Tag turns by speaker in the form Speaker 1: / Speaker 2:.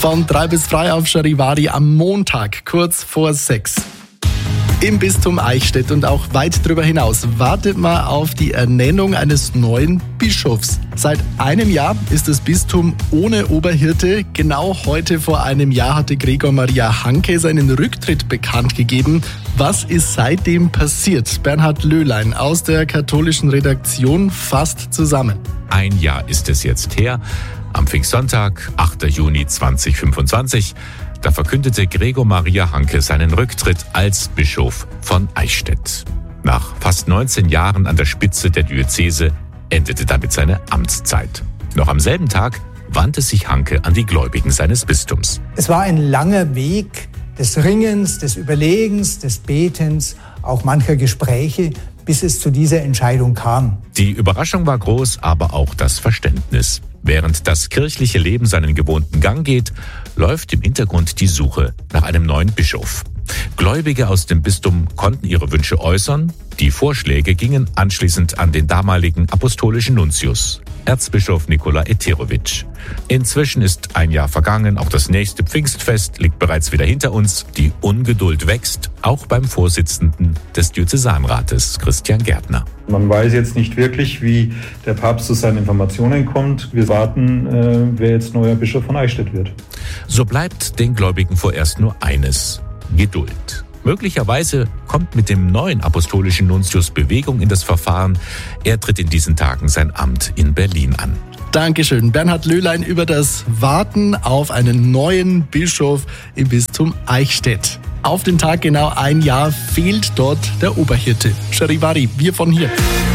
Speaker 1: Von 3 bis frei auf Charivari am Montag, kurz vor 6. Im Bistum Eichstätt und auch weit darüber hinaus wartet man auf die Ernennung eines neuen Bischofs. Seit einem Jahr ist das Bistum ohne Oberhirte. Genau heute vor einem Jahr hatte Gregor Maria Hanke seinen Rücktritt bekannt gegeben. Was ist seitdem passiert? Bernhard Löhlein aus der katholischen Redaktion fasst zusammen.
Speaker 2: Ein Jahr ist es jetzt her. Am Pfingstsonntag, 8. Juni 2025, da verkündete Gregor Maria Hanke seinen Rücktritt als Bischof von Eichstätt. Nach fast 19 Jahren an der Spitze der Diözese endete damit seine Amtszeit. Noch am selben Tag wandte sich Hanke an die Gläubigen seines Bistums.
Speaker 3: Es war ein langer Weg des Ringens, des Überlegens, des Betens, auch mancher Gespräche, bis es zu dieser Entscheidung kam.
Speaker 2: Die Überraschung war groß, aber auch das Verständnis. Während das kirchliche Leben seinen gewohnten Gang geht, läuft im Hintergrund die Suche nach einem neuen Bischof. Gläubige aus dem Bistum konnten ihre Wünsche äußern. Die Vorschläge gingen anschließend an den damaligen apostolischen Nuntius, Erzbischof Nikola Eterovic. Inzwischen ist ein Jahr vergangen, auch das nächste Pfingstfest liegt bereits wieder hinter uns. Die Ungeduld wächst, auch beim Vorsitzenden des Diözesanrates, Christian Gärtner.
Speaker 4: Man weiß jetzt nicht wirklich, wie der Papst zu seinen Informationen kommt. Wir warten, wer jetzt neuer Bischof von Eichstätt wird.
Speaker 2: So bleibt den Gläubigen vorerst nur eines: Geduld. Möglicherweise kommt mit dem neuen apostolischen Nuntius Bewegung in das Verfahren. Er tritt in diesen Tagen sein Amt in Berlin an.
Speaker 1: Dankeschön, Bernhard Löhlein, über das Warten auf einen neuen Bischof im Bistum Eichstätt. Auf den Tag genau ein Jahr fehlt dort der Oberhirte. Charivari, wir von hier.